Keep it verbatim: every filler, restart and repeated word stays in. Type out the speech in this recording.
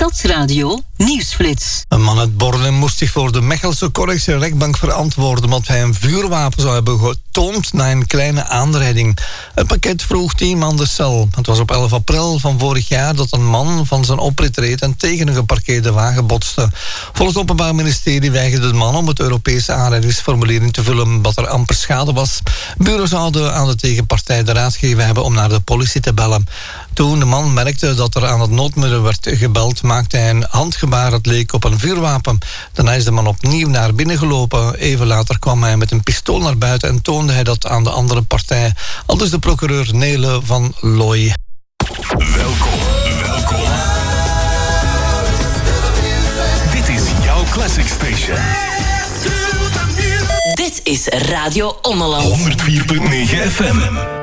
Stadsradio Nieuwsflits. Een man uit Bornem moest zich voor de Mechelse correctie rechtbank verantwoorden omdat hij een vuurwapen zou hebben getoond na een kleine aanrijding. Het pakket vroeg tien man de cel. Het was op elf april van vorig jaar dat een man van zijn oprit reed en tegen een geparkeerde wagen botste. Volgens het Openbaar Ministerie weigerde de man om het Europese aanrijdingsformulier in te vullen wat er amper schade was. Buren zouden aan de tegenpartij de raad gegeven hebben om naar de politie te bellen. Toen de man merkte dat er aan het noodmiddel werd gebeld, maakte hij een handgebaar dat leek op een vuurwapen. Daarna is de man opnieuw naar binnen gelopen. Even later kwam hij met een pistool naar buiten en toonde hij dat aan de andere partij. Aldus de procureur Nele van Looy. Welkom, welkom. Dit is jouw Classic Station. Dit is Radio Ommeland. honderd vier komma negen F M.